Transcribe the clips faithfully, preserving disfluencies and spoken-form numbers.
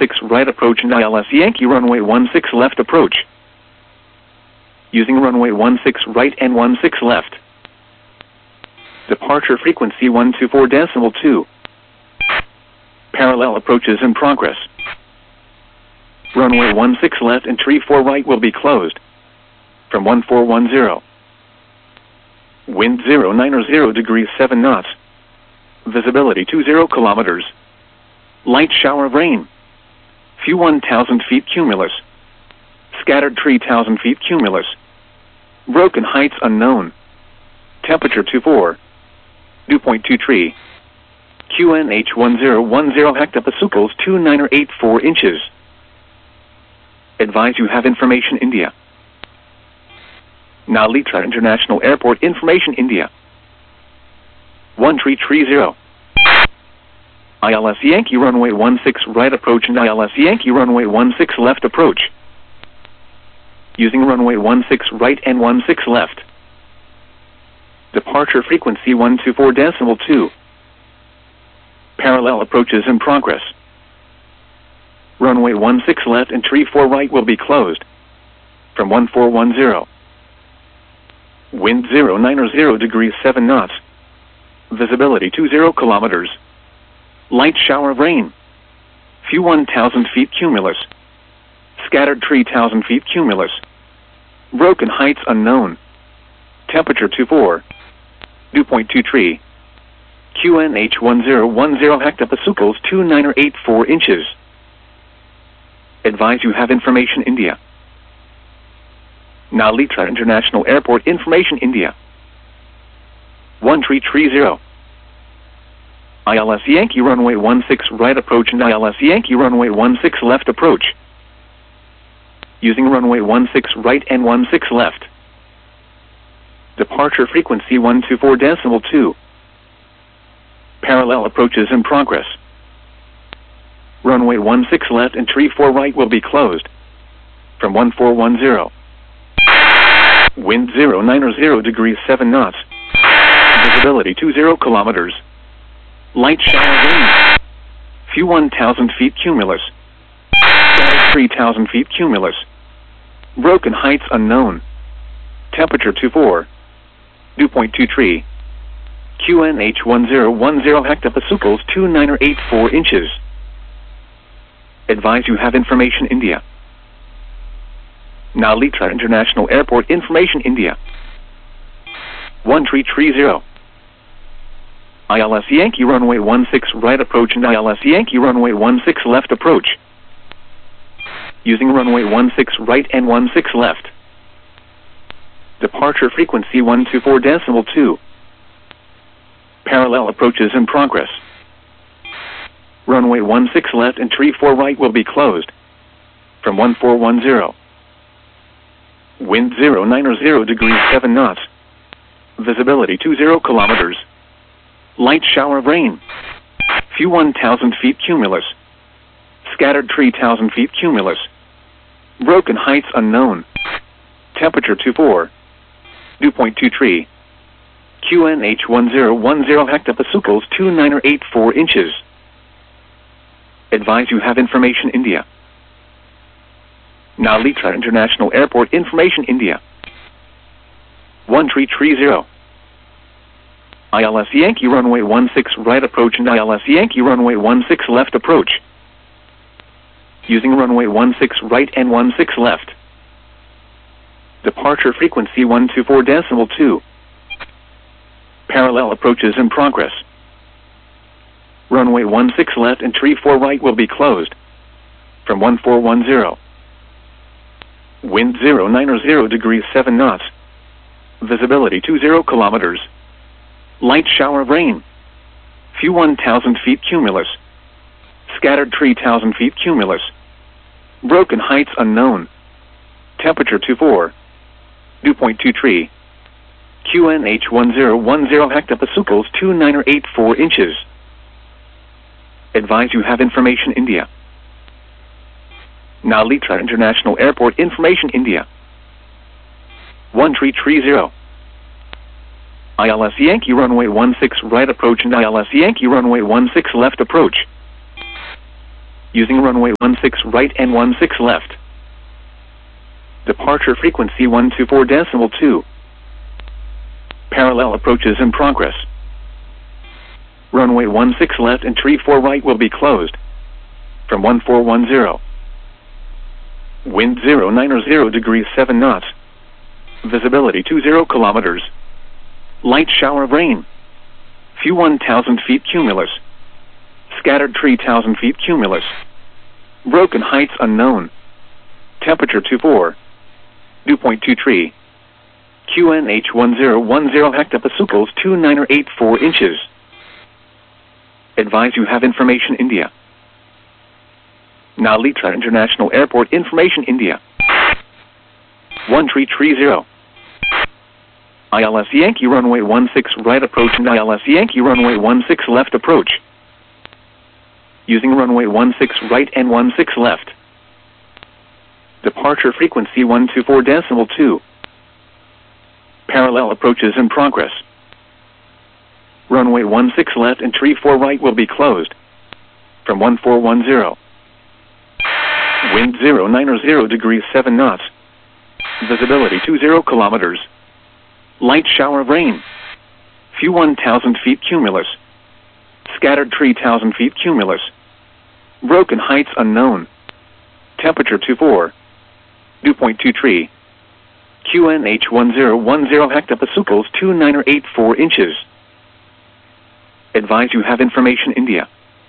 six right approach and I L S Yankee runway one six left approach. Using runway one six right and one six left. Departure frequency one two four decimal two. Parallel approaches in progress. Runway one six left and tree four right will be closed. From one four one zero. Wind zero nine zero degrees seven knots. Visibility two zero kilometers. Light shower of rain. Few one thousand feet cumulus. Scattered three thousand feet cumulus. Broken heights unknown. Temperature two four. Dew point two three. Q N H one zero one zero hectopascals two nine eight four inches. Advise you have information India. Nalitra International Airport information India. one three three zero. I L S Yankee runway one six right approach and I L S Yankee runway one six left approach. Using runway one six right and one six left. Departure frequency one two four decimal two. Parallel approaches in progress. Runway one six left and tree four right will be closed. From one four one zero. Wind zero nine zero degrees seven knots. Visibility two zero kilometers. Light shower of rain. Few one thousand feet cumulus. Scattered three thousand feet cumulus. Broken heights unknown. Temperature two four. Dew point two three. Q N H one zero one zero hectopascals two nine eight four inches. Advise you have information India. Nalitra International Airport information India. one three three zero. I L S Yankee runway one six right approach and I L S Yankee runway one six left approach. Using runway one six right and one six left. Departure frequency one two four decimal two. Parallel approaches in progress. Runway one six left and tree four right will be closed. From one four one zero. Wind zero nine zero degrees seven knots. Visibility two zero kilometers. Light shower rain. Few one thousand feet cumulus. three thousand feet cumulus. Broken heights unknown. Temperature two four. Dew point two three. Q N H one zero one zero hectopascals two nine eight four inches. Advise you have information India. Nalitra International Airport information India. one three three zero. I L S Yankee runway one six right approach and I L S Yankee runway one six left approach. Using runway one six right and one six left. Departure frequency one two four decimal two. Parallel approaches in progress. Runway one six left and tree four right will be closed. From one four one zero. Wind zero nine zero degrees seven knots. Visibility two zero kilometers. Light shower of rain. Few one thousand feet cumulus. Scattered three thousand feet cumulus. Broken heights unknown. Temperature two four. Dew point two three. Q N H one zero one zero hectopascals two nine eight four inches. Advise you have information India. Nalitra International Airport information India. one three three zero. I L S Yankee runway one six right approach and I L S Yankee runway one six left approach. Using runway one six right and one six left. Departure frequency one two four decimal two. Parallel approaches in progress. Runway one six left and tree four right will be closed. From one four one zero. Wind zero nine zero degrees seven knots. Visibility two zero kilometers. Light shower of rain. Few one thousand feet cumulus. Scattered three thousand feet cumulus. Broken heights unknown. Temperature two four. Dew point two three. Q N H one zero one zero hectopascals two nine eight four inches. Advise you have information India. Nalitra International Airport information India. one three three zero. I L S Yankee runway one six right approach and I L S Yankee runway one six left approach. Using runway one six right and one six left. Departure frequency one two four decimal two. Parallel approaches in progress. Runway one six left and tree four right will be closed. From one four one zero. Wind zero nine zero degrees seven knots. Visibility two zero kilometers. Light shower of rain. Few one thousand feet cumulus. Scattered three thousand feet cumulus. Broken heights unknown. Temperature two four. Dew point two three. Q N H one zero one zero hectopascals two nine eight four inches. Advise you have information India. Now Litra International Airport information India. one three three zero. I L S Yankee runway one six right approach and I L S Yankee runway one six left approach. Using runway one six right and one six left. Departure frequency one two four decimal two. Parallel approaches in progress. Runway one six left and tree four right will be closed. From one four one zero. Wind zero nine zero degrees seven knots. Visibility two zero kilometers. Light shower of rain. Few one thousand feet cumulus. Scattered three thousand feet cumulus. Broken heights unknown. Temperature two four. Dew point two three. Q N H one zero one zero hectopascals two nine eight four inches. Advise you have information India.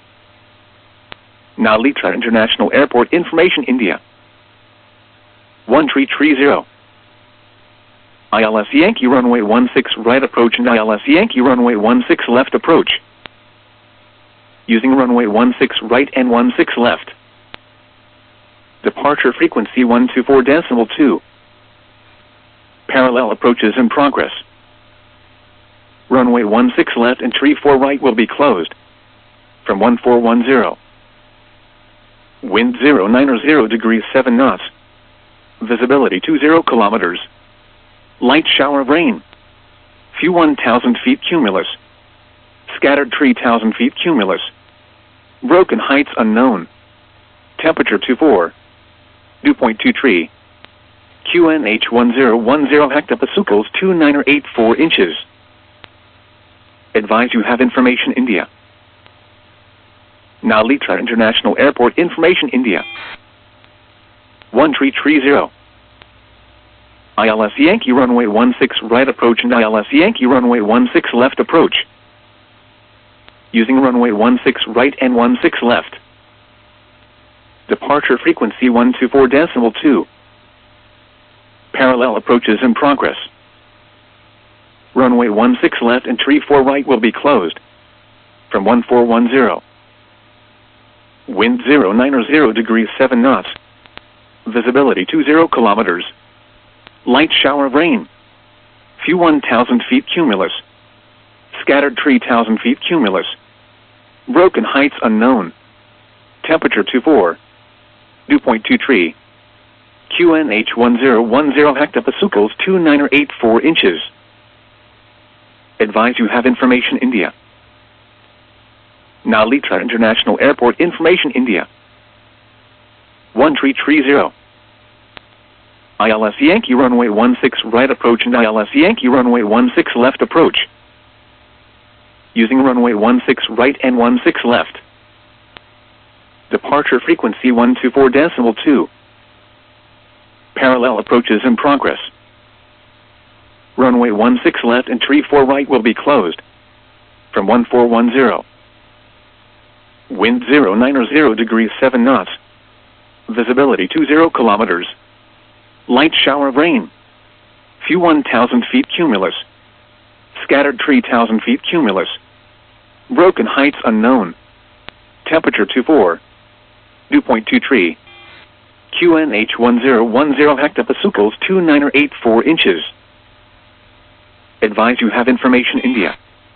Now Litra International Airport information India. one three three zero. I L S Yankee runway one six right approach and I L S Yankee runway one six left approach. Using runway one six right and one six left. Departure frequency one two four decimal two. Parallel approaches in progress. Runway one six left and tree four right will be closed. From one four one zero. Wind zero nine zero degrees seven knots. Visibility two zero kilometers. Light shower of rain. Few one thousand feet cumulus. Scattered three thousand feet cumulus. Broken heights unknown. Temperature two four. Dew point two three. Q N H one zero one zero hectopascals two nine eight four inches. Advise you have information India. Now Litra International Airport information India. one three three zero. I L S Yankee runway one six right approach and I L S Yankee runway one six left approach. Using runway one six right and one six left. Departure frequency one two four decimal two. Parallel approaches in progress. Runway one six left and tree four right will be closed. From one four one zero. Wind zero nine zero degrees seven knots. Visibility two zero kilometers. Light shower of rain. Few one thousand feet cumulus. Scattered three thousand feet cumulus. Broken heights unknown. Temperature two four. Dew point two three. Q N H one zero one zero hectopascals two nine eight four inches. Advise you have information India. Now Litra International Airport information India. one three three zero. I L S Yankee runway one six right approach and I L S Yankee runway one six left approach. Using runway one six right and one six left. Departure frequency one two four decimal two. Parallel approaches in progress. Runway one six left and tree four right will be closed. From one four one zero. Wind zero nine zero degrees seven knots. Visibility two zero kilometers. Light shower of rain. Few one thousand feet cumulus. Scattered three thousand feet cumulus. Broken heights unknown. Temperature two four. Dew point two three. Q N H one zero one zero hectopascals two nine eight four inches. Advise you have information India.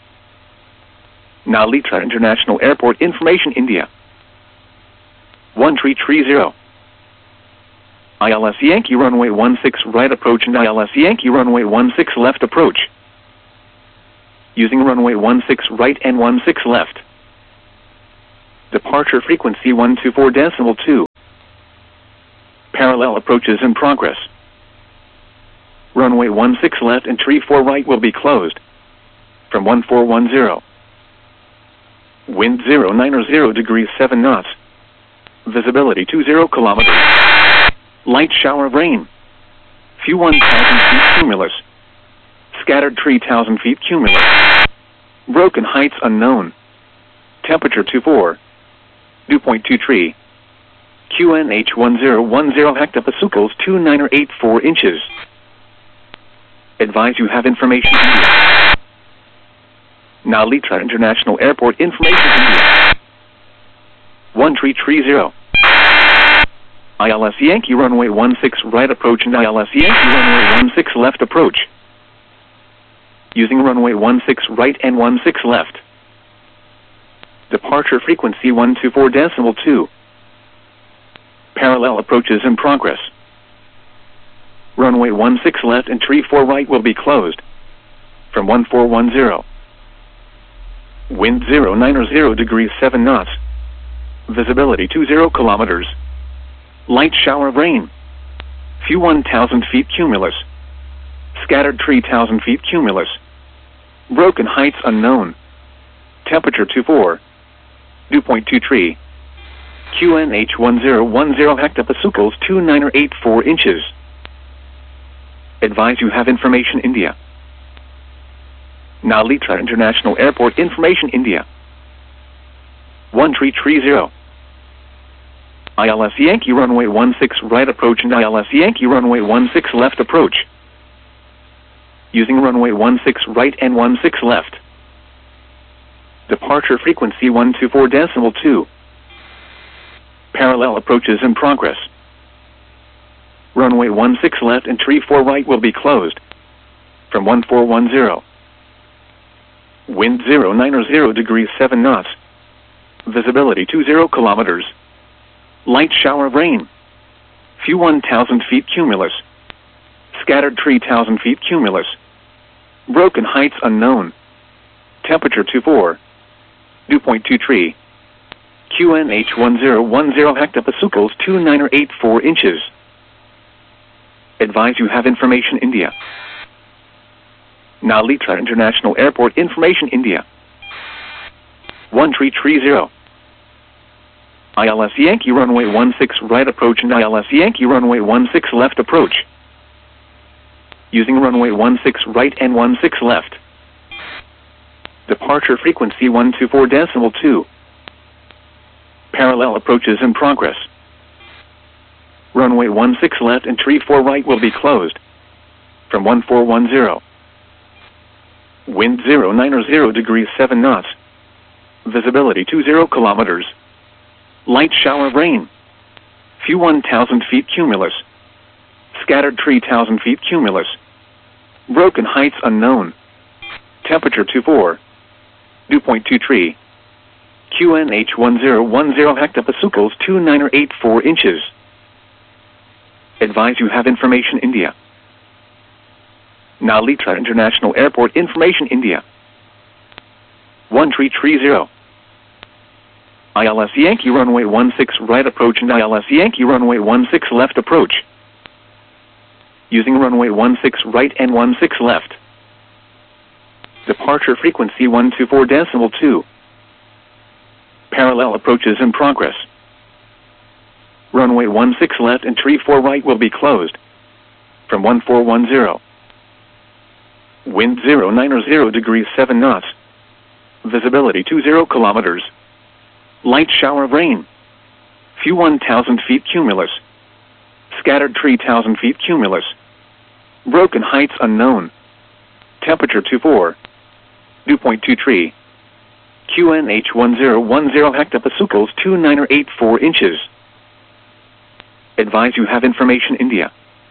Now Litra International Airport information India. one three three zero. I L S Yankee runway one six right approach and I L S Yankee runway one six left approach. Using runway one six right and one six left. Departure frequency one two four decimal two. Parallel approaches in progress. Runway one six left and tree four right will be closed. From one four one zero. Wind zero nine zero degrees seven knots. Visibility two zero kilometers. Light shower of rain. Few one thousand feet cumulus. Scattered three thousand feet cumulus. Broken heights unknown. Temperature two four. Dew point two three. Q N H one zero one zero hectopascals two nine eight four inches. Advise you have information India. Nalitra International Airport information India. one three three zero. I L S Yankee runway one six right approach and I L S Yankee runway one six left approach. Using runway one six right and one six left. Departure frequency one two four decimal two. Parallel approaches in progress. Runway one six left and tree four right will be closed. From one four one zero. Wind zero nine zero degrees seven knots. Visibility two zero kilometers. Light shower of rain. Few one thousand feet cumulus. Scattered three thousand feet cumulus. Broken heights unknown. Temperature two four. Dew point two three. Q N H one zero one zero hectopascals two nine eight four inches. Advise you have information India. Nalitra International Airport information India. one three three zero. I L S Yankee runway one six right approach and I L S Yankee runway one six left approach. Using runway one six right and one six left. Departure frequency one two four decimal two. Parallel approaches in progress. Runway one six left and tree four right will be closed. From one four one zero. Wind zero nine zero degrees seven knots. Visibility two zero kilometers. Light shower of rain. Few one thousand feet cumulus. Scattered three thousand feet cumulus. Broken heights unknown. Temperature two four. Dew point two three. Q N H one zero one zero hectopascals two nine eight four inches. Advise you have information India. Nalitra International Airport information India. one three three zero. I L S Yankee runway one six right approach and I L S Yankee runway one six left approach. Using runway one six right and one six left. Departure frequency one two four decimal two. Parallel approaches in progress. Runway one six left and tree four right will be closed. From one four one zero. Wind zero nine zero degrees seven knots. Visibility two zero kilometers. Light shower of rain. Few one thousand feet cumulus. Scattered three thousand feet cumulus. Broken heights unknown. Temperature two four. Dew point two three. Q N H one zero one zero hectopascals two nine eight four inches. Advise you have information India. Nalitra International Airport information India. one three three zero. I L S Yankee runway one six right approach and I L S Yankee runway one six left approach. Using runway one six right and one six left. Departure frequency one two four decimal two. Parallel approaches in progress. Runway one six left and tree four right will be closed. From one four one zero. Wind zero nine zero degrees seven knots. Visibility two zero kilometers. Light shower of rain. Few one thousand feet cumulus. Scattered three thousand feet cumulus. Broken heights unknown. Temperature two four. Dew point two three. Q N H one zero one zero hectopascals two nine eight four inches. Advise you have information India.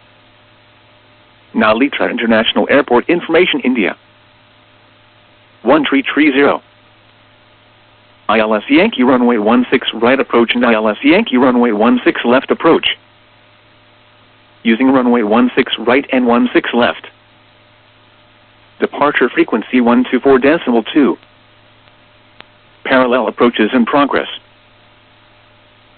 Nalitra International Airport information India. one three three zero. I L S Yankee runway one six right approach and I L S Yankee runway one six left approach. Using runway one six right and one six left. Departure frequency one two four decimal two. Parallel approaches in progress.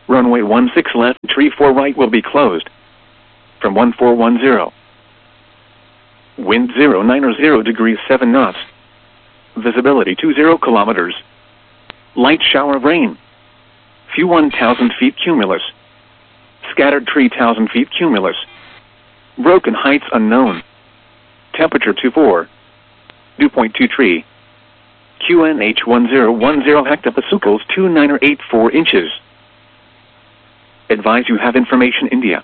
Runway one six left, tree four right will be closed. From one four one zero. Wind zero nine zero degrees seven knots. Visibility two zero kilometers. Light shower of rain. Few one thousand feet cumulus. Scattered three thousand feet cumulus. Broken heights unknown. Temperature two four. Dew point two three. Q N H one zero one zero hectopascals two nine eight four inches. Advise you have information India.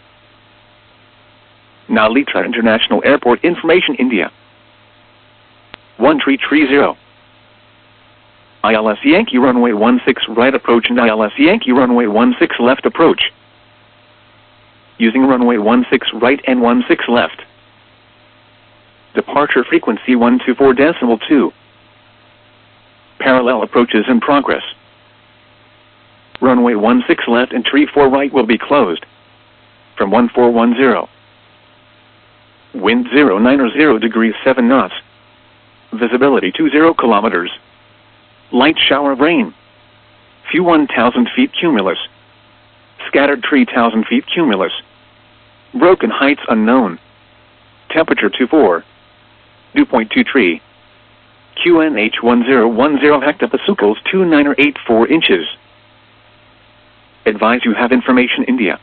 Nalitra International Airport information India. one three three zero. I L S Yankee runway one six right approach and I L S Yankee runway one six left approach. Using runway one six right and one six left. Departure frequency one two four decimal two. Parallel approaches in progress. Runway one six left and tree four right will be closed. From one four one zero. Wind zero nine zero degrees seven knots. Visibility two zero kilometers. Light shower of rain. Few one thousand feet cumulus. Scattered three thousand feet cumulus. Broken heights unknown. Temperature two four. Dew point two three. Q N H one zero one zero hectopascals two nine eight four inches. Advise you have information India.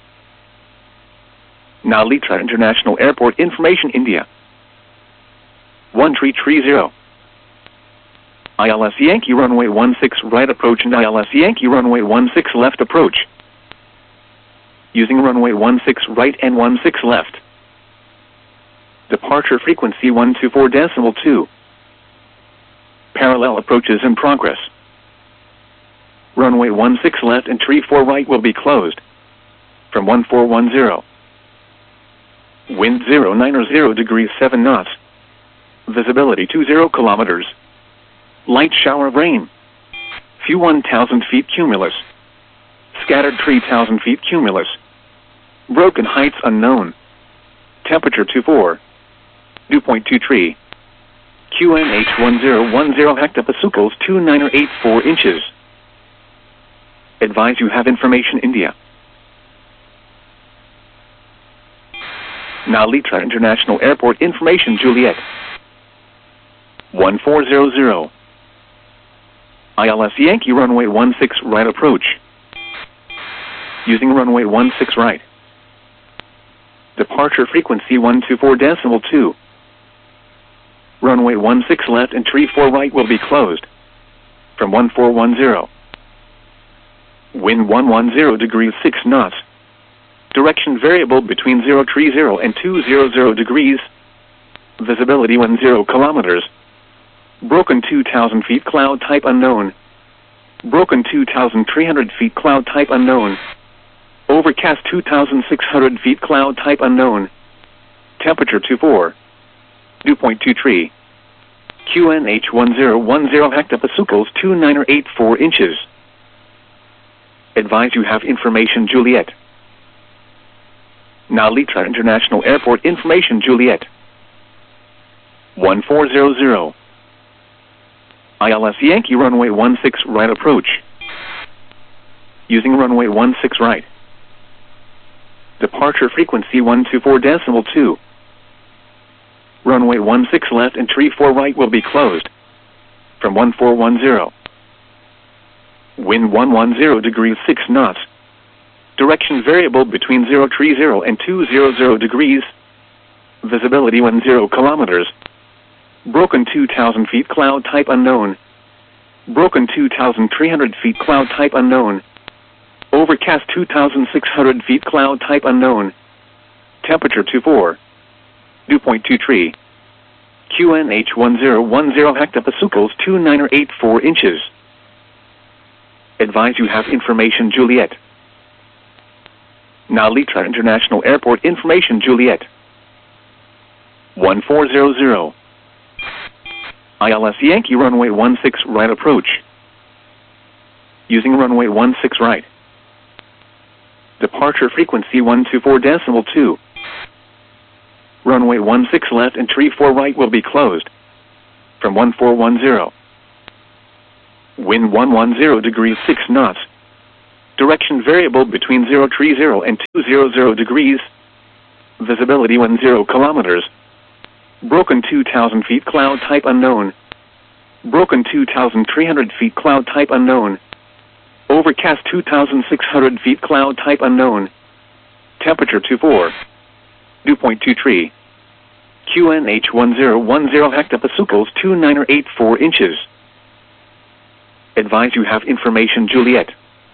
Nalitra International Airport information India. one three three zero. I L S Yankee runway one six right approach and I L S Yankee runway one six left approach. Using runway one six right and one six left. Departure frequency one two four decimal two. Parallel approaches in progress. Runway one six left and tree four right will be closed. From one four one zero. Wind zero nine zero degrees seven knots. Visibility two zero kilometers. Light shower of rain. Few one thousand feet cumulus. Scattered three thousand feet cumulus. Broken heights unknown. Temperature two four. Dew point two three. Q N H one zero one zero hectopascals two nine eight four inches. Advise you have information India. Nalitra International Airport information Juliet. one four zero zero. I L S Yankee runway one six right approach. Using runway one six right. Departure frequency one two four decimal two. Runway one six left and tree four right will be closed. From one four one zero. Wind one one zero degrees six knots. Direction variable between zero three zero and two hundred degrees. Visibility one zero kilometers. Broken two thousand feet cloud type unknown. Broken two thousand three hundred feet cloud type unknown. Overcast two thousand six hundred feet cloud type unknown. Temperature two four. Dew point two three. Q N H one zero one zero hectopascals two nine eight four inches. Advise you have information Juliet. Nalitra International Airport information Juliet. one four zero zero. I L S Yankee runway one six right approach. Using runway one six right. Departure frequency one two four decimal two. Runway one six left and tree four right will be closed. From one four one zero. Wind one one zero degrees six knots. Direction variable between zero three zero and two hundred degrees. Visibility one zero kilometers. Broken two thousand feet cloud type unknown. Broken two thousand three hundred feet cloud type unknown. Overcast two thousand six hundred feet cloud type unknown. Temperature two four. Dew point two three. Q N H one zero one zero hectopascals two nine eight four inches. Advise you have information Juliet. Nalitra International Airport information Juliet. one four zero zero. I L S Yankee runway one six right approach. Using runway one six right. Departure frequency one two four decimal two. Runway one six left and tree four right will be closed. From one four one zero. Wind one one zero degrees six knots. Direction variable between zero three zero and two hundred degrees. Visibility one zero kilometers. Broken two thousand feet cloud type unknown. Broken two thousand three hundred feet cloud type unknown. Overcast two thousand six hundred feet cloud type unknown. Temperature twenty-four. Dew point two three. Q N H one zero one zero hectopascals two nine eight four inches. Advise you have information Juliet.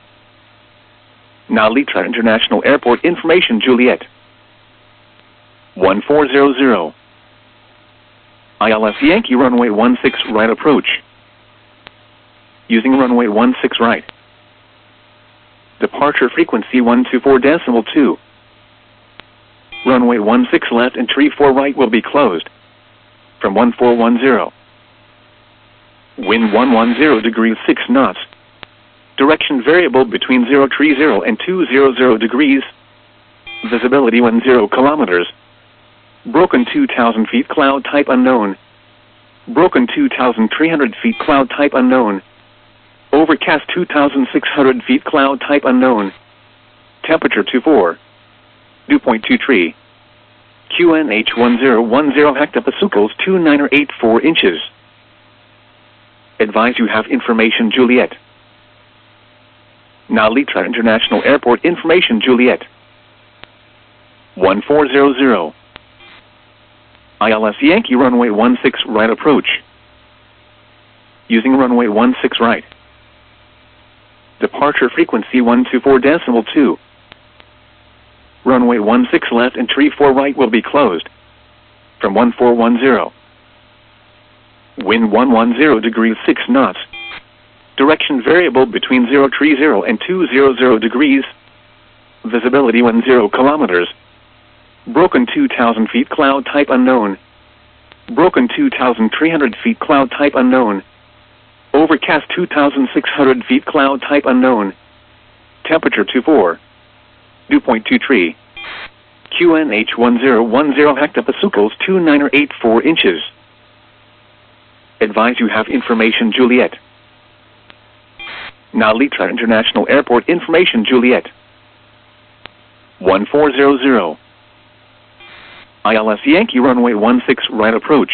Nalitra International Airport information Juliet. one four zero zero. I L S Yankee runway one six right approach. Using runway one six right. Departure frequency one two four decimal two. Runway one six left and three four right will be closed. From one four one zero. Wind one ten degrees six knots. Direction variable between zero three zero and two hundred degrees. Visibility one zero kilometers. Broken two thousand feet cloud type unknown. Broken two thousand three hundred feet cloud type unknown. Overcast two thousand six hundred feet cloud type unknown. Temperature twenty-four. Dew point two three. Q N H one zero one zero hectopascals two nine eight four inches. Advise you have information Juliet. Nalitra International Airport information Juliet. one four zero zero. I L S Yankee runway one six right approach. Using runway one six right. Departure frequency one two four decimal two. Runway one six left and three four right will be closed. From one four one zero. Wind one ten degrees six knots. Direction variable between zero three zero and two hundred degrees. Visibility one zero kilometers. Broken two thousand feet cloud type unknown. Broken two thousand three hundred feet cloud type unknown. Overcast two thousand six hundred feet cloud type unknown. Temperature twenty-four. Dew point two three. Q N H one zero one zero hectopascals two nine eight four inches. Advise you have information Juliet. Nalitra International Airport information Juliet. one four zero zero. I L S Yankee runway one six right approach.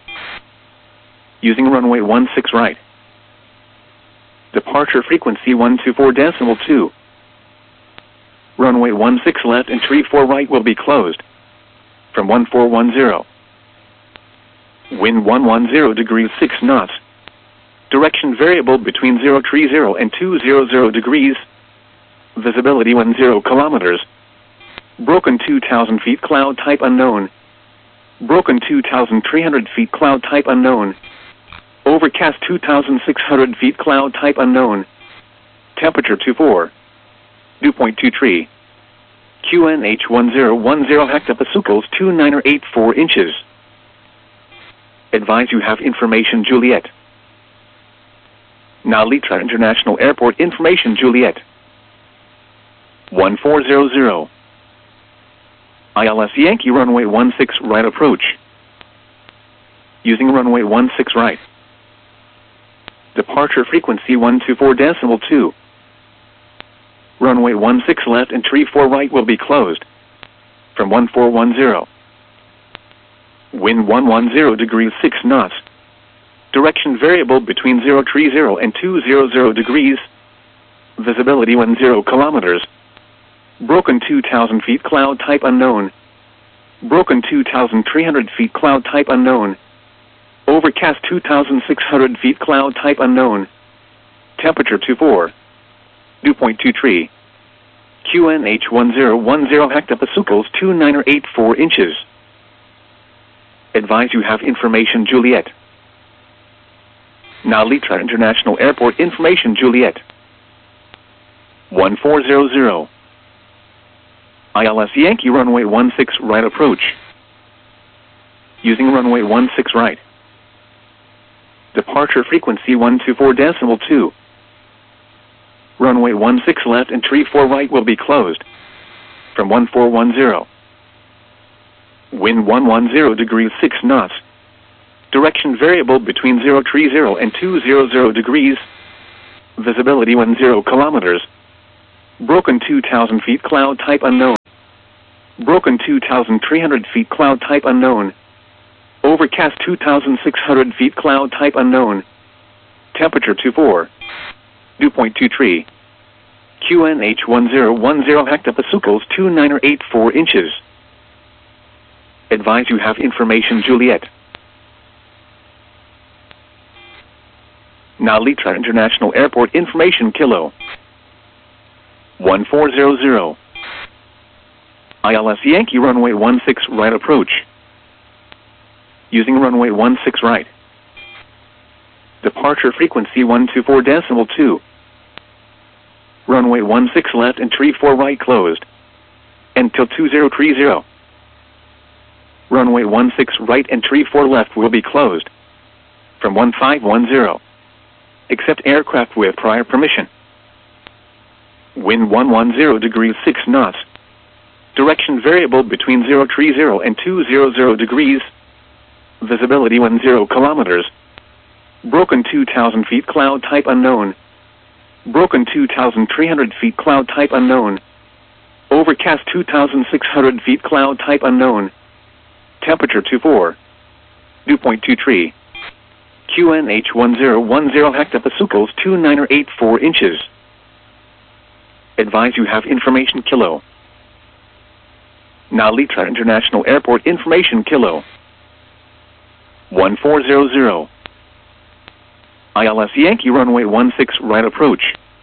Using runway one six right. Departure frequency one two four decimal two. Runway one six left and three four right will be closed. From one four one zero. Wind one ten degrees six knots. Direction variable between zero three zero and two hundred degrees. Visibility one zero kilometers. Broken two thousand feet cloud type unknown. Broken two thousand three hundred feet cloud type unknown. Overcast two thousand six hundred feet cloud type unknown. Temperature twenty-four. Dew point two three. Q N H one zero one zero hectopascals two nine eight four inches. Advise you have information Juliet. Nalitra International Airport information Juliet. one four zero zero. I L S Yankee runway one six right approach. Using runway one six right. Departure frequency one two four decimal two. Runway one six left and three four right will be closed. From one four one zero. Wind one ten degrees six knots. Direction variable between zero three zero and two hundred degrees. Visibility one zero kilometers. Broken two thousand feet cloud type unknown. Broken two thousand three hundred feet cloud type unknown. Overcast two thousand six hundred feet cloud type unknown. Temperature twenty-four. Dew point two three. Q N H one zero one zero hectopascals two nine eight four inches. Advise you have information Juliet. Nalitra International Airport information Juliet. one four zero zero. I L S Yankee runway one six right approach. Using runway one six right. Departure frequency one two four decimal two. Runway one six left and three four right will be closed. From one four one zero. Wind one ten degrees six knots. Direction variable between zero three zero and two hundred degrees. Visibility one zero kilometers. Broken two thousand feet cloud type unknown. Broken two thousand three hundred feet cloud type unknown. Overcast two thousand six hundred feet cloud type unknown. Temperature twenty-four. Dew point two three. Q N H one zero one zero hectopascals two nine or eight four inches. Advise you have information Juliet. Nalitra International Airport information Kilo. one four zero zero. I L S Yankee runway one six right approach. Using runway one six right. Departure frequency one two four decimal two. Runway one six left and three four right closed. Until two zero three zero. Runway one six right and three four left will be closed. From one five one zero. Except aircraft with prior permission. Wind one ten degrees six knots. Direction variable between zero three zero and two hundred degrees. Visibility ten kilometers. Broken two thousand feet cloud type unknown. Broken two thousand three hundred feet cloud type unknown. Overcast two thousand six hundred feet cloud type unknown. Temperature twenty-four. Dew point two three. Q N H one zero one zero hectopascals two nine or eight four inches. Advise you have information Kilo. Nalitra International Airport information Kilo. one four zero zero. I L S Yankee runway one six right approach.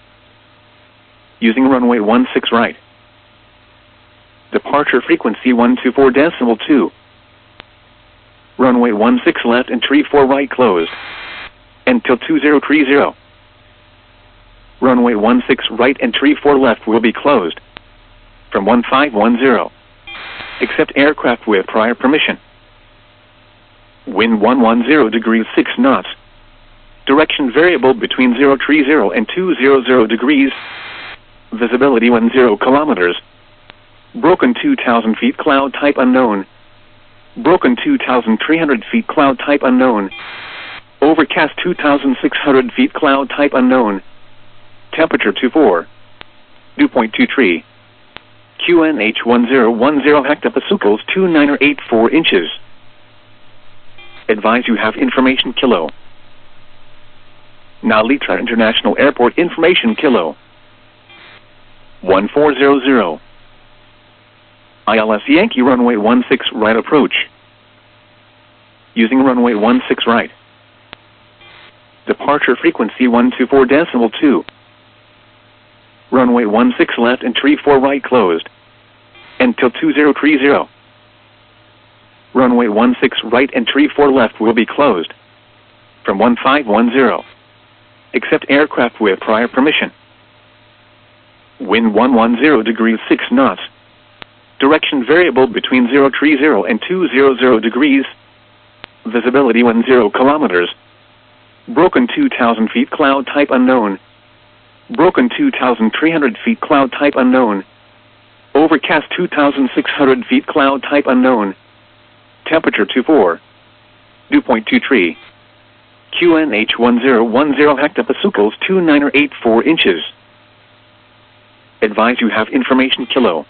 Using runway one six right. Departure frequency one two four decimal two. Runway one six left and three four right closed. Until two zero three zero. Runway one six right and three four left will be closed. From one five one zero. Except aircraft with prior permission. Wind one ten degrees six knots. Direction variable between zero three zero and two hundred degrees. Visibility ten kilometers. Broken two thousand feet cloud type unknown. Broken two thousand three hundred feet cloud type unknown. Overcast two thousand six hundred feet cloud type unknown. Temperature twenty-four. Dew point two three. Q N H one zero one zero hectopascals two nine or eight four inches. Advise you have information Kilo. Nalitra International Airport information Kilo. one four zero zero. I L S Yankee runway one six right approach. Using runway one six right. Departure frequency one two four decimal two. Runway one six left and three four right closed. Until two zero three zero. Runway one six right and three four left will be closed. From one five one zero. Except aircraft with prior permission. Wind one ten degrees six knots. Direction variable between zero three zero and two hundred degrees. Visibility ten kilometers. Broken two thousand feet cloud type unknown. Broken two thousand three hundred feet cloud type unknown. Overcast two thousand six hundred feet cloud type unknown. Temperature twenty-four. Dew point two three. Q N H one zero one zero hectopascals two nine or eight four inches. Advise you have information Kilo.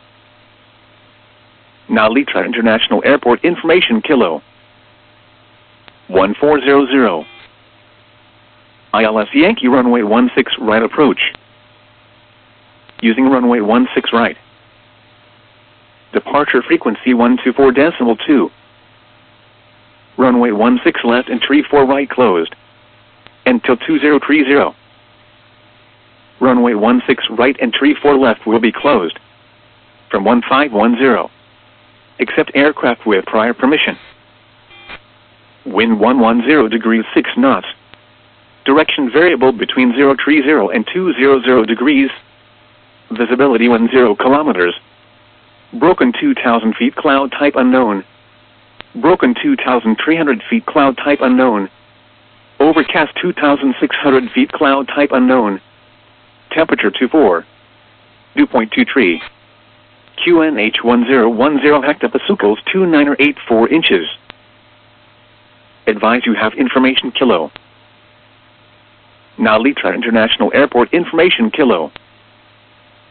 Nalitra International Airport information Kilo. one four zero zero. I L S Yankee runway one six right approach. Using runway one six right. Departure frequency one two four decimal two. Runway one six left and three four right closed. Until two zero three zero. Runway one six right and three four left will be closed. From one five one zero. Except aircraft with prior permission. Wind one ten degrees six knots. Direction variable between zero three zero and two hundred degrees. Visibility ten kilometers. Broken two thousand feet cloud type unknown. Broken two thousand three hundred feet cloud type unknown. Overcast two thousand six hundred feet cloud type unknown. Temperature twenty-four. Dew point two three. Q N H one zero one zero hectopascals two nine or eight four inches. Advise you have information Kilo. Nalitra International Airport information Kilo.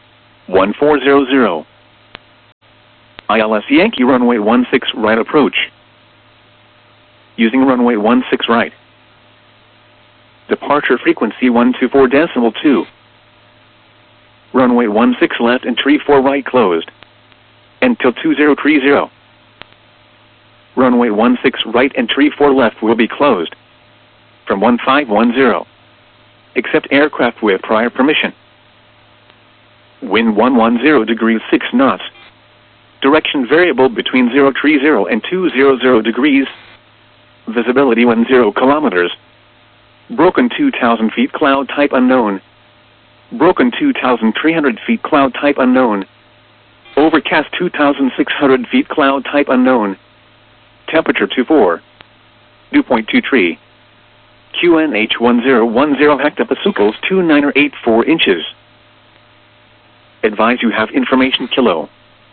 one four zero zero. I L S Yankee runway one six right approach. Using runway one six right. Departure frequency one two four decimal two. Runway one six left and tree four right closed. Until two zero three zero. Runway one six right and tree four left will be closed. From one five one zero. Accept aircraft with prior permission. Wind one one zero degrees six knots. Direction variable between zero three zero and two hundred degrees. Visibility one zero kilometers. Broken two thousand feet cloud type unknown. Broken two thousand three hundred feet cloud type unknown. Overcast two thousand six hundred feet cloud type unknown. Temperature two four. Dew point two three. Q N H one zero one zero hectopascals two nine eight four inches. Advise you have information kilo.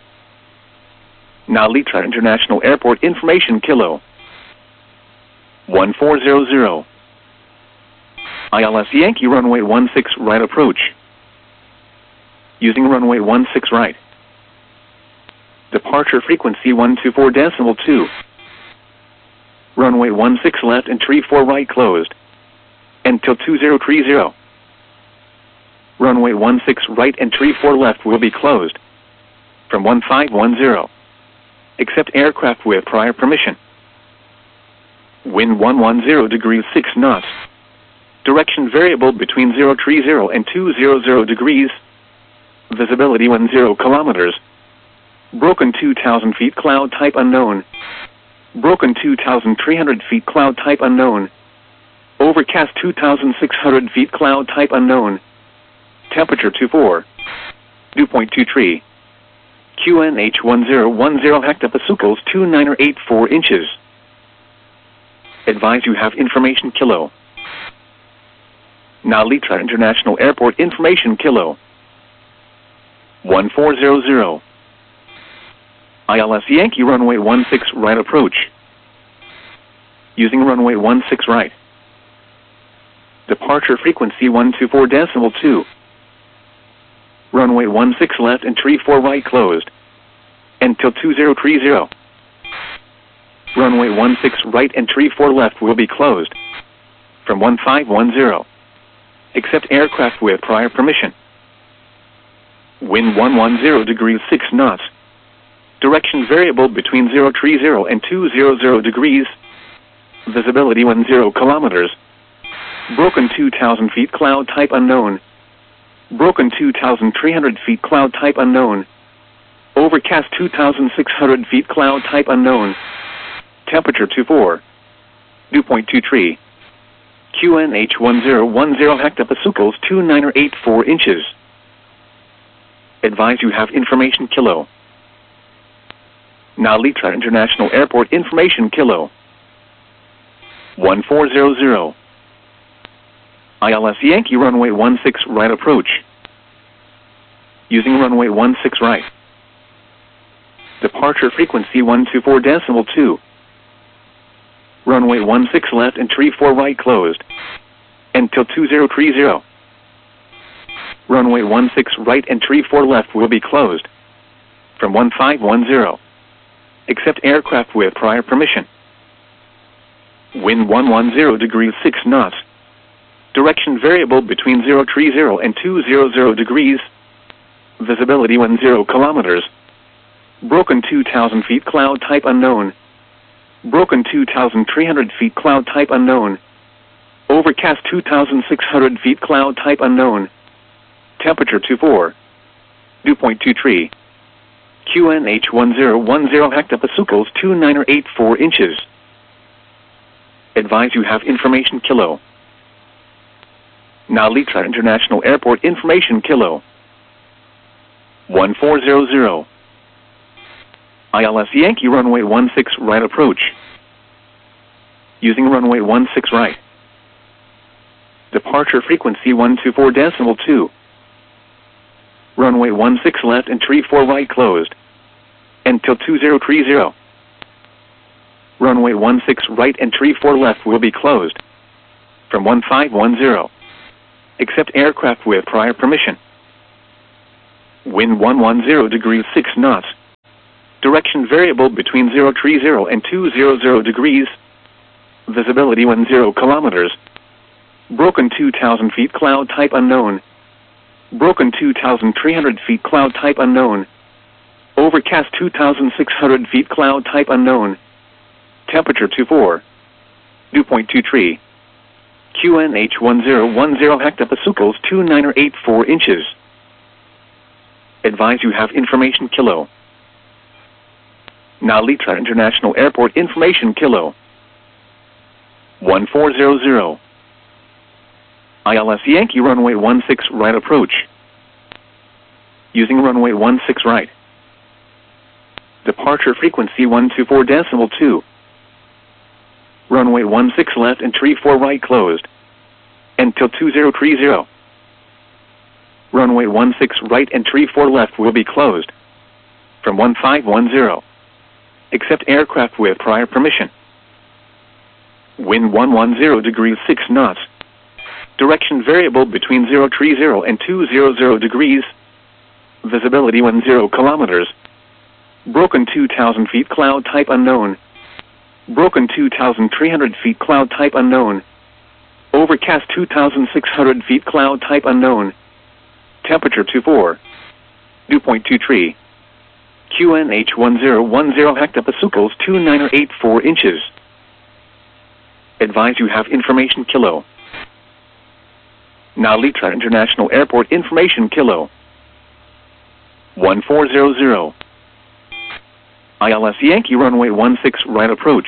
Nalitra International Airport information kilo. one four zero zero. I L S Yankee runway one six right approach. Using runway one six right. Departure frequency one two four decimal two. Runway one six left and tree four right closed. Until two zero three zero. Runway one six right and tree four left will be closed. From one five one zero. Accept aircraft with prior permission. Wind one one zero degrees six knots. Direction variable between zero three zero and two hundred degrees. Visibility one zero kilometers. Broken two thousand feet cloud type unknown. Broken two thousand three hundred feet cloud type unknown. Overcast two thousand six hundred feet cloud type unknown. Temperature two four. Dew point two three. Q N H one zero one zero hectopascals two nine eight four inches. Advise you have information kilo. Nalitra International Airport information kilo. one four zero zero. I L S Yankee runway one six right approach. Using runway one six right. Departure frequency one two four decimal two. Runway one six left and tree four right closed. Until two zero three zero. Runway one six right and tree four left will be closed. From one five one zero. Accept aircraft with prior permission. Wind one one zero degrees six knots. Direction variable between zero three zero and two hundred degrees. Visibility one zero kilometers. Broken two thousand feet cloud type unknown. Broken two thousand three hundred feet cloud type unknown. Overcast two thousand six hundred feet cloud type unknown. Temperature two four. Dew point two three. Q N H one zero one zero hectopascals two nine eight four inches. Advise you have information kilo. Nalitra International Airport information kilo. one four zero zero. I L S Yankee runway one six right approach. Using runway one six right. Departure frequency one two four decimal two. Runway one six left and tree four right closed. Until two zero three zero. Runway one six right and tree four left will be closed. From one five one zero. Accept aircraft with prior permission. Wind one one zero degrees six knots. Direction variable between zero three zero and two hundred degrees. Visibility one zero kilometers. Broken two thousand feet cloud type unknown. Broken two thousand three hundred feet cloud type unknown. Overcast two thousand six hundred feet cloud type unknown. Temperature two four. Dew point two three. Q N H one zero one zero hectopascals two nine eight four inches. Advise you have information kilo. Nalitra International Airport information kilo. one four zero zero. I L S Yankee runway one six right approach. Using runway one six right. Departure frequency one two four decimal two. Runway one six left and tree four right closed. Until two zero three zero. Runway one six right and tree four left will be closed. From one five one zero. Accept aircraft with prior permission. Wind one hundred degrees six knots. Direction variable between zero thirty and two hundred degrees. Visibility one zero kilometers. Broken two thousand feet cloud type unknown. Broken two thousand three hundred feet cloud type unknown. Overcast two thousand six hundred feet cloud type unknown. Temperature twenty-four. Dew point two three. Q N H one zero one zero hectopascals two nine eight four inches. Advise you have information kilo. Nalitra International Airport information kilo. one four zero zero. I L S Yankee runway one six right approach. Using runway one six right. Departure frequency one two four decimal two. Runway one six left and three four right closed. Until two zero three zero. Runway one six right and three four left will be closed. From one five one zero. Except aircraft with prior permission. Wind one hundred degrees six knots. Direction variable between zero thirty and two hundred degrees. Visibility ten kilometers. Broken two thousand feet cloud type unknown. Broken two thousand three hundred feet cloud type unknown. Overcast two thousand six hundred feet cloud type unknown. Temperature twenty-four. Dew point two three. Q N H one zero one zero hectopascals two nine eight four inches. Advise you have information kilo. Nalitra International Airport information kilo. one four zero zero. I L S Yankee runway one six right approach.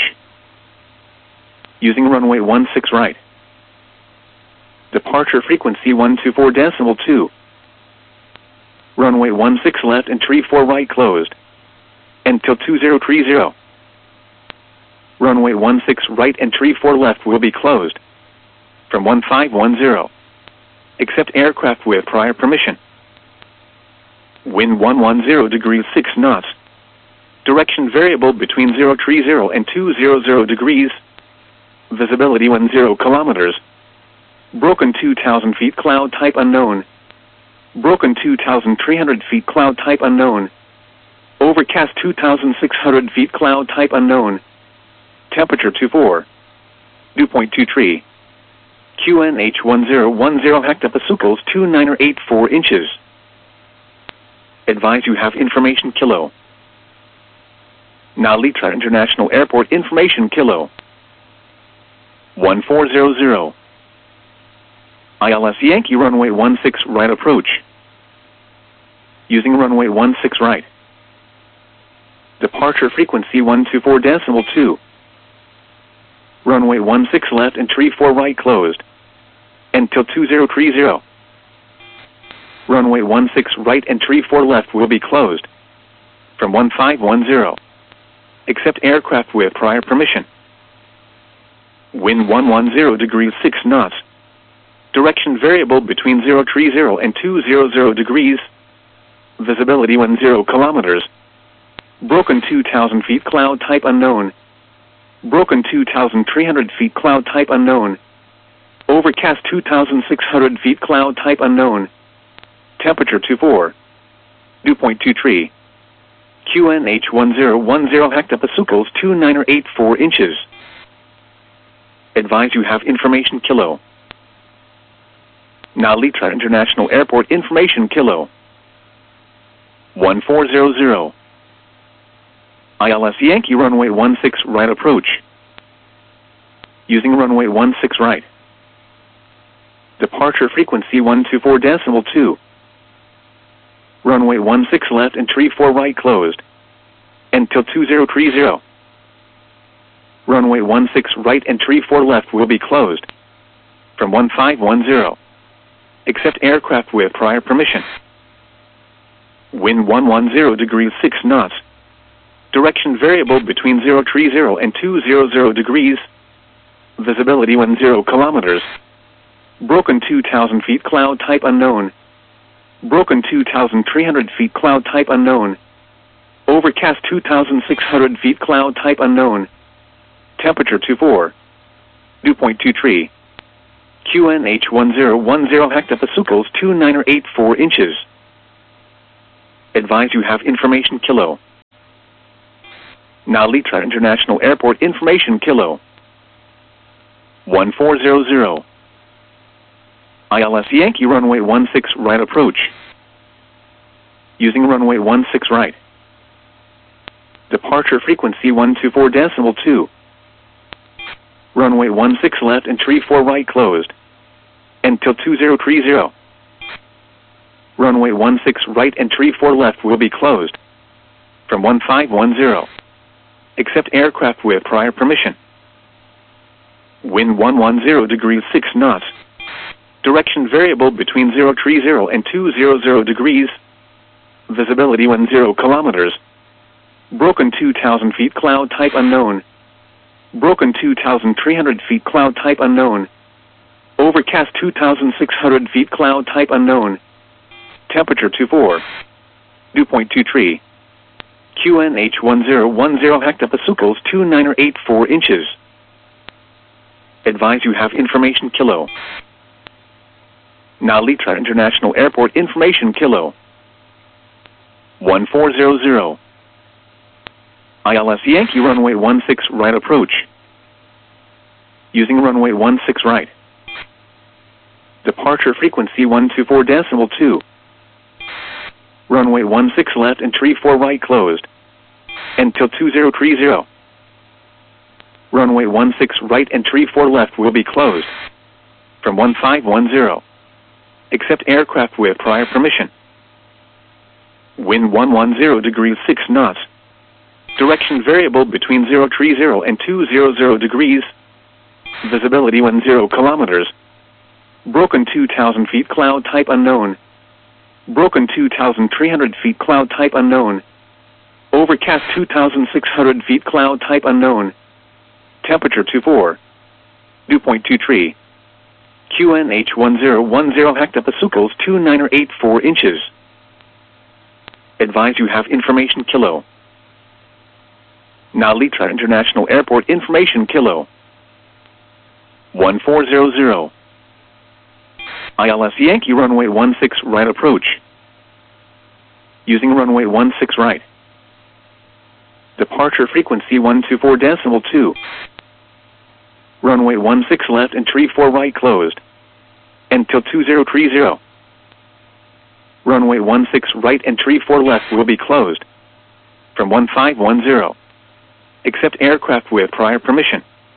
Using runway one six right. Departure frequency one two four decimal two. Runway one six left and three four right closed. Until two zero three zero. Runway one six right and three four left will be closed. From one five one zero. Except aircraft with prior permission. Wind one hundred degrees six knots. Direction variable between zero thirty and two hundred degrees. Visibility ten kilometers. Broken two thousand feet cloud type unknown. Broken two thousand three hundred feet cloud type unknown. Overcast two thousand six hundred feet cloud type unknown. Temperature twenty-four. Dew point two three. Q N H one zero one zero hectopascals two nine eight four inches. Advise you have information kilo. Nalitra International Airport information kilo. one four zero zero. I L S Yankee runway one six right approach. Using runway one six right. Departure frequency one two four decimal two. Runway one six left and three four right closed. Until two zero three zero. Runway one six right and three four left will be closed. From one five one zero. Except aircraft with prior permission. Wind one hundred degrees six knots. Direction variable between zero thirty and two hundred degrees. Visibility ten kilometers. Broken two thousand feet cloud type unknown. Broken two thousand three hundred feet cloud type unknown. Overcast two thousand six hundred feet cloud type unknown. Temperature twenty-four. Dew point two three. Q N H one zero one zero hectopascals two nine eight four inches. Advise you have information kilo. Nalitra International Airport information kilo. one four zero zero. I L S Yankee runway one six right approach. Using runway one six right. Departure frequency one two four decimal two. Runway one six left and three four right closed. Until two zero three zero. Runway one six right and three four left will be closed. From one five one zero. Except aircraft with prior permission. Wind one hundred degrees six knots. Direction variable between zero thirty and two hundred degrees. Visibility ten kilometers. Broken two thousand feet cloud type unknown. Broken two thousand three hundred feet cloud type unknown. Overcast two thousand six hundred feet cloud type unknown. Temperature twenty-four. Dew point two three. Q N H one zero one zero hectopascals two nine eight four inches. Advise you have information kilo. Nalitra International Airport information kilo. one four zero zero. I L S Yankee runway one six right approach. Using runway one six right. Departure frequency one two four decimal two. Runway one six left and three four right closed. Until two zero three zero. Runway one six right and three four left will be closed. From one five one zero. Except aircraft with prior permission. Wind one hundred degrees six knots. Direction variable between zero thirty and two hundred degrees. Visibility ten kilometers. Broken two thousand feet cloud type unknown. Broken two thousand three hundred feet cloud type unknown. Overcast two thousand six hundred feet cloud type unknown. Temperature twenty-four. Dew point two three. Q N H one zero one zero hectopascals two nine eight four inches. Advise you have information Kilo. Nalita International Airport information Kilo. one four zero zero. I L S Yankee runway one six right approach. Using runway one six right. Departure frequency one two four decimal two. Runway one six left and tree four right closed. Until two zero three zero. Runway one six right and tree four left will be closed. From one five one zero. Except aircraft with prior permission. Wind one one zero degrees six knots. Direction variable between zero three zero and two hundred degrees. Visibility one zero kilometers. Broken two thousand feet cloud type unknown. Broken two thousand three hundred feet cloud type unknown. Overcast two thousand six hundred feet cloud type unknown. Temperature two four. Dew point two three. Q N H one zero one zero hectopascals two nine eight four inches. Advise you have information Kilo. Nalita International Airport information Kilo. one four zero zero. I L S Yankee runway one six right approach. Using runway one six right. Departure frequency one two four decimal two. Runway one six left and tree four right closed. Until two zero three zero. Runway one six right and tree four left will be closed. From one five one zero. Except aircraft with prior permission. Wind one one zero degrees six knots. Direction variable between zero three zero and two hundred degrees. Visibility one zero kilometers. Broken two thousand feet cloud type unknown. Broken two thousand three hundred feet cloud type unknown. Overcast two thousand six hundred feet cloud type unknown. Temperature two four. Dew point two three. Q N H one zero one zero hectopascals two nine eight four inches. Advise you have information Kilo. Nalita International Airport information Kilo. one four zero zero. I L S Yankee runway one six right approach. Using runway one six right. Departure frequency one two four decimal two. Runway one six left and tree four right closed. Until two zero three zero. Runway one six right and tree four left will be closed. From one five one zero. Except aircraft with prior permission.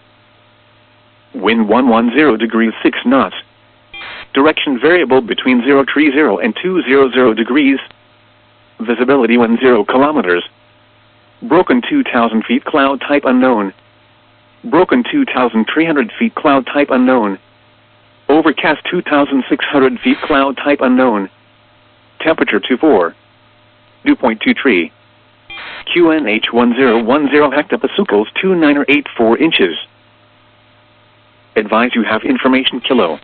Wind one one zero degrees six knots. Direction variable between zero three zero and two hundred degrees. Visibility one zero kilometers. Broken two thousand feet cloud type unknown. Broken two thousand three hundred feet cloud type unknown. Overcast two thousand six hundred feet cloud type unknown. Temperature two four. Dew point two three. Q N H one zero one zero hectopascals two nine eight four inches. Advise you have information Kilo.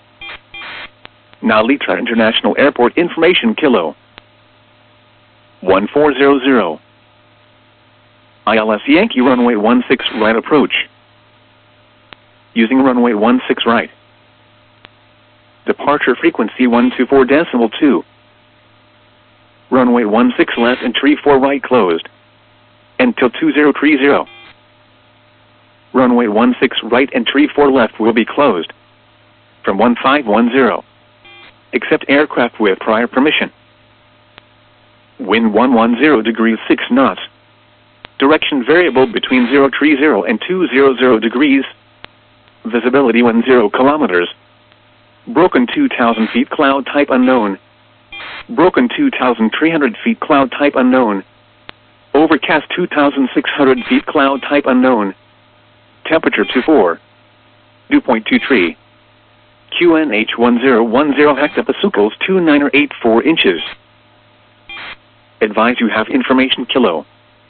Nalita International Airport information Kilo. one four zero zero. I L S Yankee runway one six right approach. Using runway one six right. Departure frequency one two four decimal two. Runway one six left and tree four right closed. Until two zero three zero. Runway one six right and tree four left will be closed. From one five one zero. Except aircraft with prior permission. Wind one one zero degrees six knots. Direction variable between zero three zero and two hundred degrees. Visibility one zero kilometers. Broken two thousand feet cloud type unknown. Broken two thousand three hundred feet cloud type unknown. Overcast two thousand six hundred feet cloud type unknown. Temperature two four. Dew point two three. Q N H one zero one zero hectopascals two nine eight four inches. Advise you have information Kilo.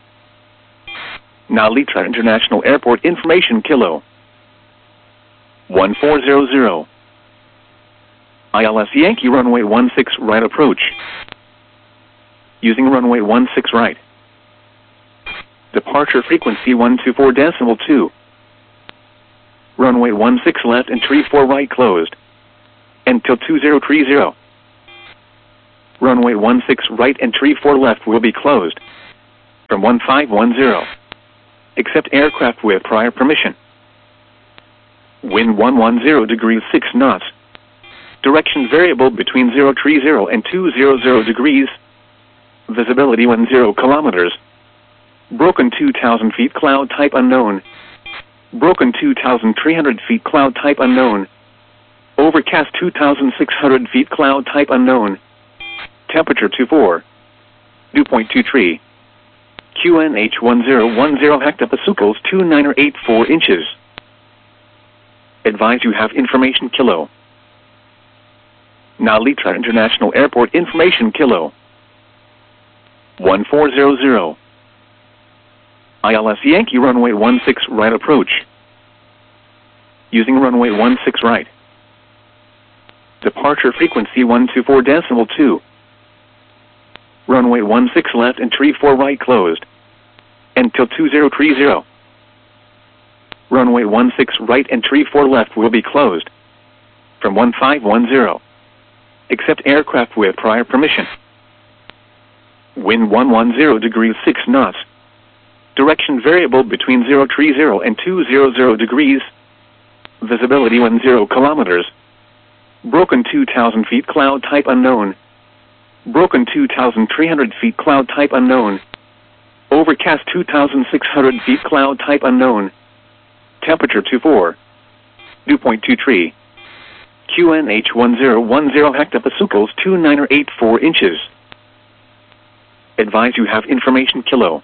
Nalita International Airport information Kilo. one four zero zero. I L S Yankee runway one six right approach. Using runway one six right. Departure frequency one two four decimal two. Runway one six left and tree four right closed. Until two zero three zero. Runway one six right and tree four left will be closed. From one five one zero. Accept aircraft with prior permission. Wind one one zero degrees six knots. Direction variable between zero three zero and two hundred degrees. Visibility one zero kilometers. Broken two thousand feet cloud type unknown. Broken two thousand three hundred feet cloud type unknown. Overcast two thousand six hundred feet cloud type unknown. Temperature two four. Dew point two three. Q N H one zero one zero hectopascals two nine eight four inches. Advise you have information kilo. Narita International Airport information kilo. one four zero zero. I L S Yankee runway one six right approach. Using runway one six right. Departure frequency one two four decimal two. Runway one six left and tree four right closed. Until two zero three zero. Runway one six right and tree four left will be closed. From one five one zero. Accept aircraft with prior permission. Wind one one zero degrees six knots. Direction variable between zero three zero and two hundred degrees. Visibility one zero kilometers. Broken two thousand feet cloud type unknown. Broken two thousand three hundred feet cloud type unknown. Overcast two thousand six hundred feet cloud type unknown. Temperature two four. Dew point two three. Q N H one zero one zero hectopascals two nine eight four inches. Advise you have information kilo.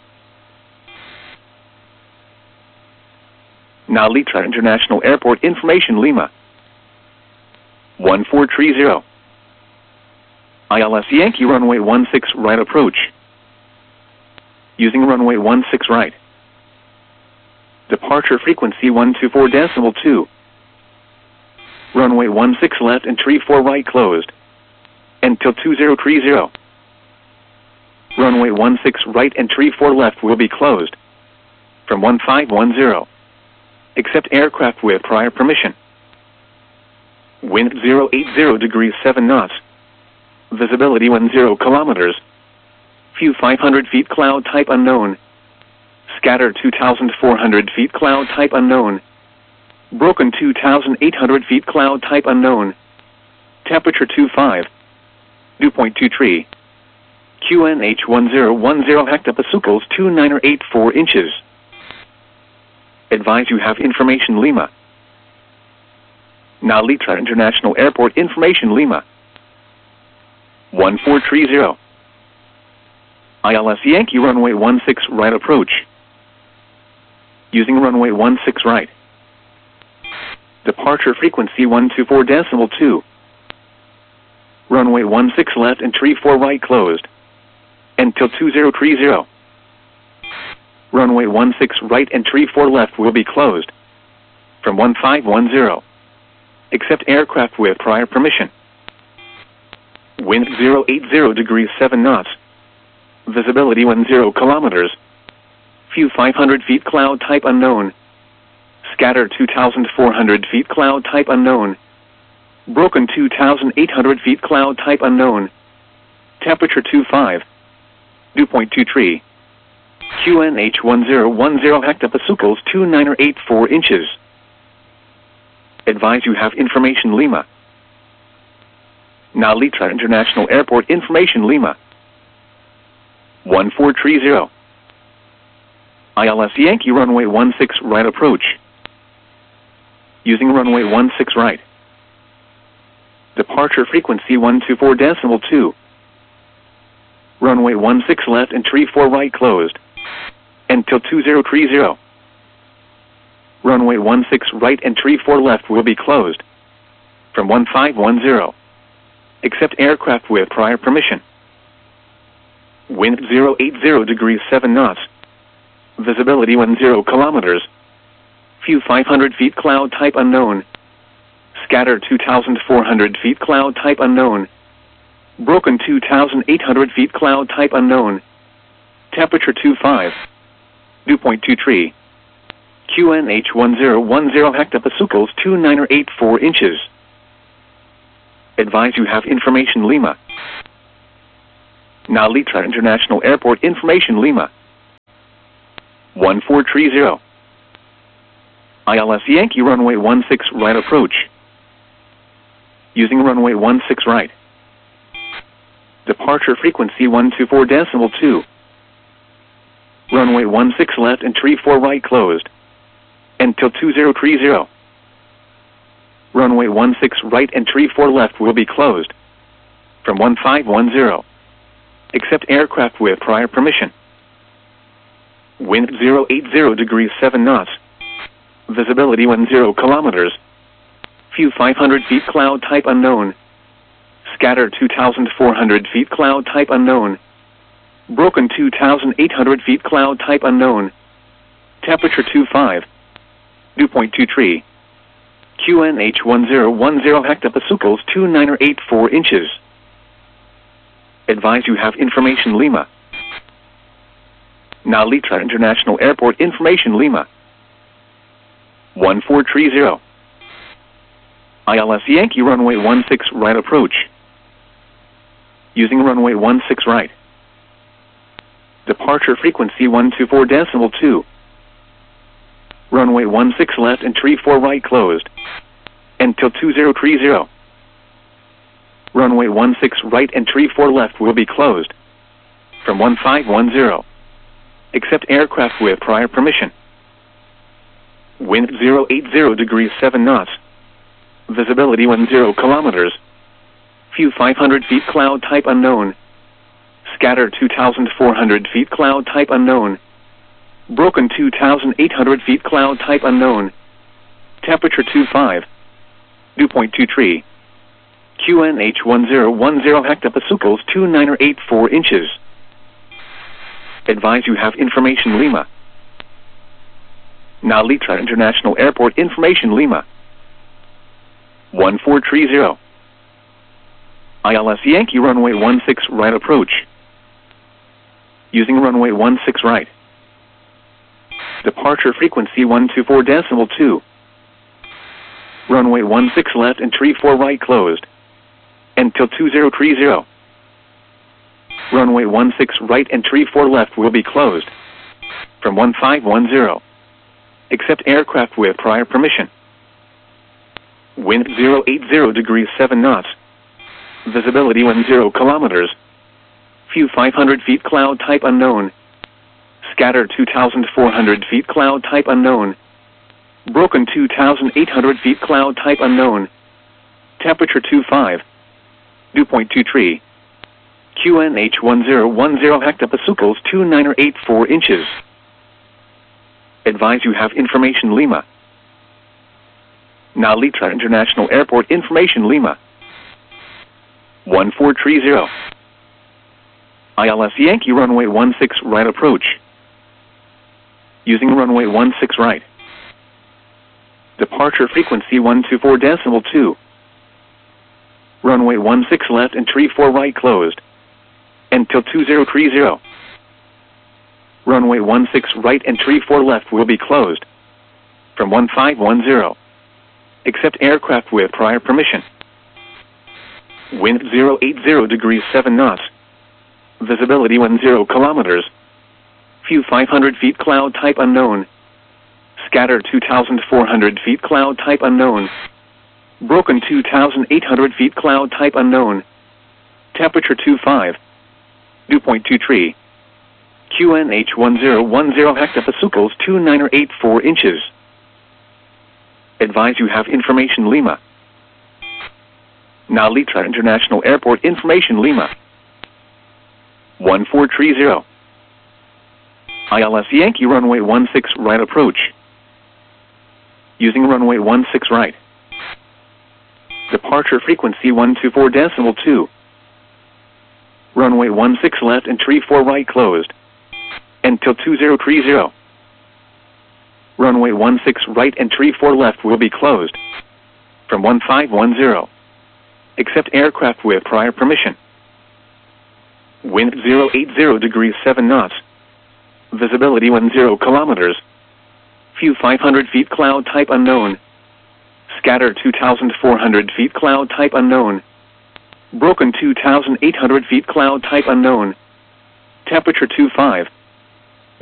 Narita International Airport information Lima. one four three zero. I L S Yankee runway one six right approach. Using runway one six right. Departure frequency one two four decimal two. Runway one six left and tree four right closed. Until two zero three zero. Runway one six right and tree four left will be closed. From one five one zero. Accept aircraft with prior permission. Wind zero eight zero degrees seven knots. Visibility one zero kilometers. Few five hundred feet cloud type unknown. Scatter two thousand four hundred feet cloud type unknown. Broken two thousand eight hundred feet cloud type unknown. Temperature two five. Dew point two three. Q N H one zero one zero hectopascals two nine eight four inches. Advise you have information Lima. Narita International Airport information Lima. one four three zero. I L S Yankee runway one six right approach. Using runway one six right. Departure frequency one two four decimal two. Runway one six left and tree four right closed. Until two zero three zero. Runway one six right and tree four left will be closed. From one five one zero. Accept aircraft with prior permission. Wind zero eight zero degrees seven knots. Visibility one zero kilometers. Few five hundred feet cloud type unknown. Scatter two thousand four hundred feet cloud type unknown. Broken two thousand eight hundred feet cloud type unknown. Temperature two five. Dew point two three. Q N H one zero one zero hectopascals two nine eight four inches. Advise you have information Lima. Narita International Airport information Lima. one four three zero. I L S Yankee runway one six right approach. Using runway one six right. Departure frequency one two four decimal two. Runway one six left and tree four right closed. Until two zero three zero. Runway one six right and tree four left will be closed. From one five one zero. Accept aircraft with prior permission. Wind zero eight zero degrees seven knots. Visibility one zero kilometers. Few five hundred feet cloud type unknown. Scatter two thousand four hundred feet cloud type unknown. Broken two thousand eight hundred feet cloud type unknown. Temperature two five. Dew point two three. Q N H one zero one zero hectopascals two nine eight four inches. Advise you have information Lima. Nalitra International Airport information Lima. one four three zero. I L S Yankee runway one six right approach. Using runway one six right. Departure frequency one two four decimal two. Runway one six left and three four right closed. Until two zero three zero. Runway one six right and three four left will be closed. From one five one zero. Accept aircraft with prior permission. Wind zero eight zero degrees seven knots. Visibility one zero kilometers. View five hundred feet cloud type unknown. Scatter two thousand four hundred feet cloud type unknown. Broken two thousand eight hundred feet cloud type unknown. Temperature twenty-five. Dew point two three. Q N H one zero one zero hectopascals two nine or eight four inches. Advise you have information Lima. Nalitra International Airport information Lima. one four three zero. I L S Yankee runway one six right approach. Using runway one six right. Departure frequency one two four decimal two. Runway one six left and three four right closed. Until two zero three zero. Runway one six right and three four left will be closed. From one five one zero. Accept aircraft with prior permission. Wind zero eight zero degrees seven knots. Visibility one zero kilometers. View five hundred feet cloud type unknown. Scatter two thousand four hundred feet cloud type unknown. Broken two thousand eight hundred feet cloud type unknown. Temperature twenty-five. Dew point two three. Q N H one zero one zero hectopascals two nine or eight four inches. Advise you have information Lima. Nalitra International Airport information Lima. one four three zero. I L S Yankee runway one six right approach. Using runway one six right. Departure frequency one two four decimal two. Runway one six left and three four right closed. Until two zero three zero. Runway one six right and three four left will be closed. From one five one zero. Accept aircraft with prior permission. Wind zero eight zero degrees seven knots. Visibility one zero kilometers. View five hundred feet cloud type unknown. Scatter two thousand four hundred feet cloud type unknown. Broken two thousand eight hundred feet cloud type unknown. Temperature twenty-five. Dew point two three. Q N H one zero one zero hectopascals two nine or eight four inches. Advise you have information Lima. Nalitra International Airport information Lima. one four three zero. I L S Yankee runway one six right approach. Using runway one six right. Departure frequency one two four decimal two. Runway one six left and three four right closed. Until two zero three zero. Runway one six right and three four left will be closed. From one five one zero. Accept aircraft with prior permission. Wind zero eight zero degrees seven knots. Visibility one zero kilometers. View five hundred feet cloud type unknown. Scatter two thousand four hundred feet cloud type unknown. Broken two thousand eight hundred feet cloud type unknown. Temperature twenty-five. Dew point two three. Q N H one zero one zero hectopascals two nine or eight four inches. Advise you have information Lima. Nalitra International Airport information Lima. one four three zero. I L S Yankee runway one six right approach. Using runway one six right. Departure frequency one two four decimal two. Runway one six left and three four right closed. Until two zero three zero. Runway one six right and three four left will be closed. From one five one zero. Accept aircraft with prior permission. Wind zero eight zero degrees seven knots. Visibility one zero kilometers. View five hundred feet cloud type unknown. Scatter two thousand four hundred feet cloud type unknown. Broken two thousand eight hundred feet, cloud type unknown. Temperature two five.